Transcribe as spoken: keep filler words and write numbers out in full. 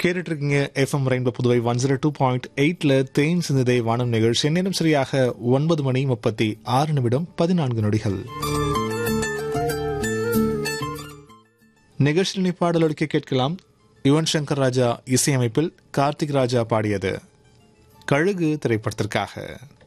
கேட்டுட்டு இருக்கீங்க FM rainbow Puduvai one zero two point எயிட்ல தேன் சிந்ததை வானம் நிகழ்ச்சி. நேரம் சரியாக ஒன்பது மணி முப்பத்தி ஆறு நிமிடம் பதினான்கு நொடிகள். நிகழ்ச்சியில் பாடலொடுக்க கேட்கலாம். யுவன் சங்கர் ராஜா இசையமைப்பில் கார்த்திக் ராஜா பாடியது கழுகு திரைப்படத்திற்காக.